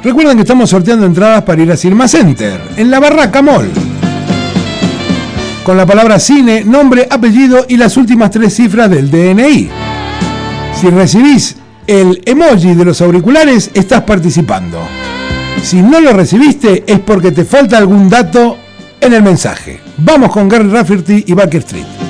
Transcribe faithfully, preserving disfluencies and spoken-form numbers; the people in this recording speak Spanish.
Recuerden que estamos sorteando entradas para ir a Cinema Center, en la Barraca Mall. Con la palabra cine, nombre, apellido y las últimas tres cifras del D N I. Si recibís el emoji de los auriculares, estás participando. Si no lo recibiste, es porque te falta algún dato en el mensaje. Vamos con Gary Rafferty y Baker Street.